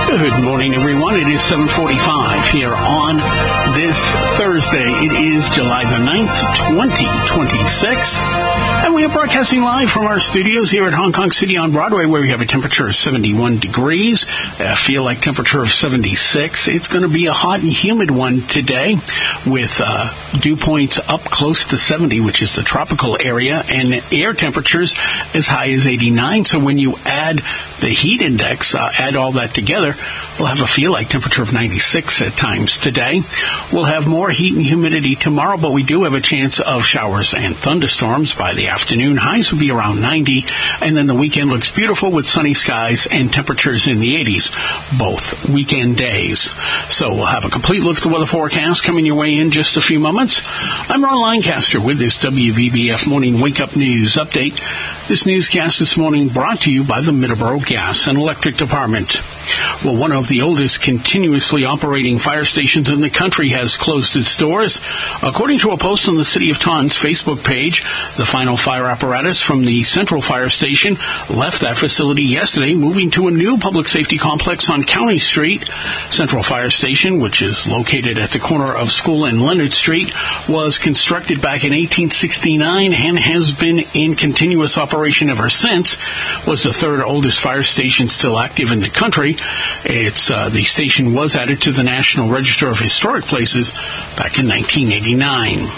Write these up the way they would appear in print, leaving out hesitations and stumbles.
Good morning, everyone. It is 7:45 here on this Thursday. It is July the 9th, 2026. And we are broadcasting live from our studios here at Hong Kong City on Broadway, where we have a temperature of 71 degrees, a feel-like temperature of 76. It's going to be a hot and humid one today with dew points up close to 70, which is the tropical area, and air temperatures as high as 89. So when you add the heat index, add all that together, we'll have a feel-like temperature of 96 at times today. We'll have more heat and humidity tomorrow, but we do have a chance of showers and thunderstorms by the afternoon. Highs will be around 90, and then the weekend looks beautiful with sunny skies and temperatures in the 80s, both weekend days. So we'll have a complete look at the weather forecast coming your way in just a few moments. I'm Ron Lancaster with this WVBF Morning Wake Up News Update. This newscast this morning brought to you by the Middleborough Gas and Electric Department. Well, one of the oldest continuously operating fire stations in the country has closed its doors. According to a post on the City of Taunton's Facebook page, the final fire apparatus from the Central Fire Station left that facility yesterday, moving to a new public safety complex on County Street. Central Fire Station, which is located at the corner of School and Leonard Street, was constructed back in 1869 and has been in continuous operation ever since. Was the third oldest fire station still active in the country. The station was added to the National Register of Historic Places back in 1989.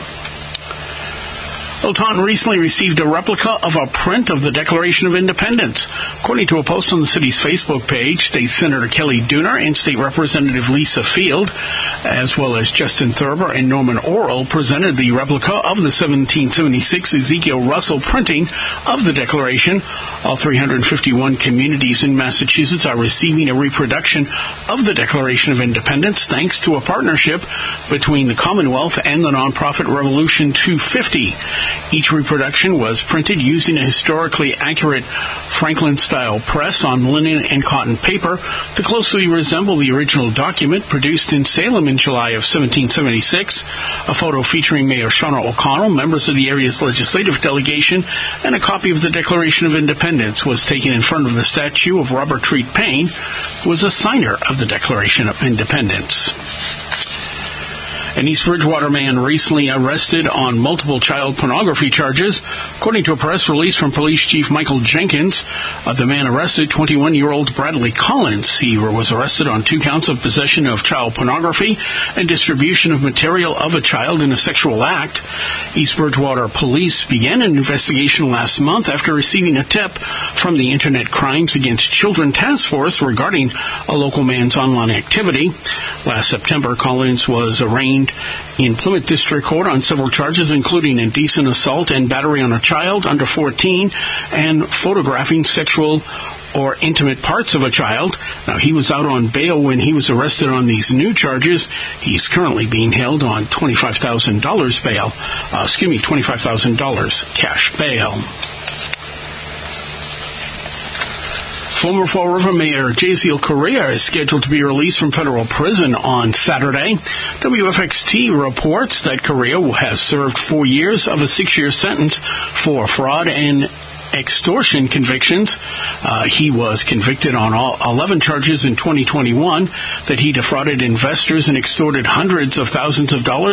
Well, Taunton recently received a replica of a print of the Declaration of Independence. According to a post on the city's Facebook page, State Senator Kelly Dooner and State Representative Lisa Field, as well as Justin Thurber and Norman Orrell, presented the replica of the 1776 Ezekiel Russell printing of the Declaration. All 351 communities in Massachusetts are receiving a reproduction of the Declaration of Independence thanks to a partnership between the Commonwealth and the nonprofit Revolution 250. Each reproduction was printed using a historically accurate Franklin-style press on linen and cotton paper to closely resemble the original document produced in Salem in July of 1776. A photo featuring Mayor Shauna O'Connell, members of the area's legislative delegation, and a copy of the Declaration of Independence was taken in front of the statue of Robert Treat Paine, who was a signer of the Declaration of Independence. An East Bridgewater man recently arrested on multiple child pornography charges. According to a press release from Police Chief Michael Jenkins, the man arrested 21-year-old Bradley Collins. He was arrested on 2 counts of possession of child pornography and distribution of material of a child in a sexual act. East Bridgewater Police began an investigation last month after receiving a tip from the Internet Crimes Against Children Task Force regarding a local man's online activity. Last September, Collins was arraigned in Plymouth District Court on several charges, including indecent assault and battery on a child under 14 and photographing sexual or intimate parts of a child. Now, he was out on bail when he was arrested on these new charges. He's currently being held on $25,000 bail. $25,000 cash bail. Former Fall River Mayor Jaziel Correa is scheduled to be released from federal prison on Saturday. WFXT reports that Correa has served 4 years of a 6-year sentence for fraud and extortion convictions. He was convicted on all 11 charges in 2021 that he defrauded investors and extorted hundreds of thousands of dollars